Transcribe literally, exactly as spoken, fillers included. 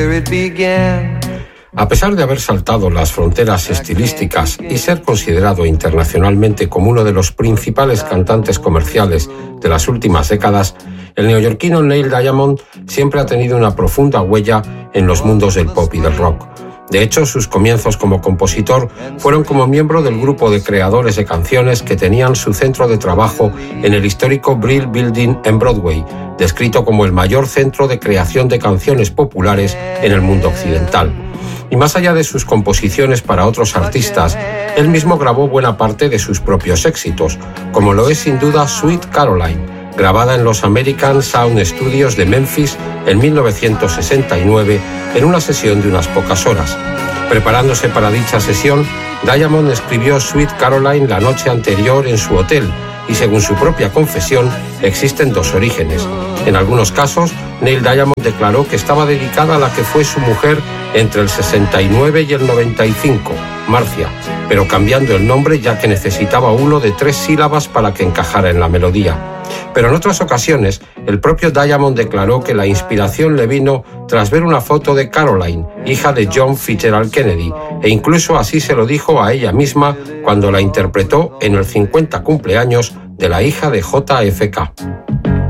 A pesar de haber saltado las fronteras estilísticas y ser considerado internacionalmente como uno de los principales cantantes comerciales de las últimas décadas, el neoyorquino Neil Diamond siempre ha tenido una profunda huella en los mundos del pop y del rock. De hecho, sus comienzos como compositor fueron como miembro del grupo de creadores de canciones que tenían su centro de trabajo en el histórico Brill Building en Broadway, descrito como el mayor centro de creación de canciones populares en el mundo occidental. Y más allá de sus composiciones para otros artistas, él mismo grabó buena parte de sus propios éxitos, como lo es sin duda Sweet Caroline, grabada en los American Sound Studios de Memphis en mil novecientos sesenta y nueve en una sesión de unas pocas horas. Preparándose para dicha sesión, Diamond escribió Sweet Caroline la noche anterior en su hotel y, según su propia confesión, existen dos orígenes. En algunos casos, Neil Diamond declaró que estaba dedicada a la que fue su mujer entre el sesenta y nueve y el noventa y cinco, Marcia, pero cambiando el nombre ya que necesitaba uno de tres sílabas para que encajara en la melodía. Pero en otras ocasiones, el propio Diamond declaró que la inspiración le vino tras ver una foto de Caroline, hija de John Fitzgerald Kennedy, e incluso así se lo dijo a ella misma cuando la interpretó en el cincuenta cumpleaños de la hija de J F K.